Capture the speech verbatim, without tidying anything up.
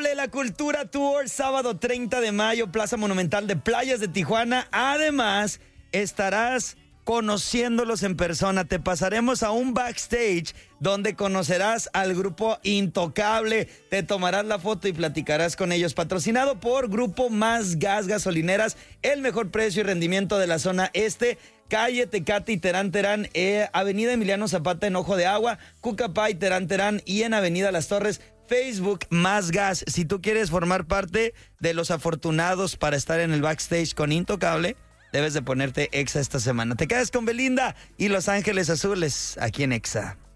Intocable, la Cultura Tour, sábado treinta de mayo, Plaza Monumental de Playas de Tijuana. Además, estarás conociéndolos en persona. Te pasaremos a un backstage donde conocerás al grupo Intocable, te tomarás la foto y platicarás con ellos. Patrocinado por Grupo Más Gas Gasolineras, el mejor precio y rendimiento de la zona este. Calle Tecate y Terán Terán, eh, Avenida Emiliano Zapata en Ojo de Agua, Cucapay, Terán Terán y en Avenida Las Torres. Facebook Más Gas. Si tú quieres formar parte de los afortunados para estar en el backstage con Intocable, debes de ponerte Exa esta semana. Te quedas con Belinda y Los Ángeles Azules aquí en Exa.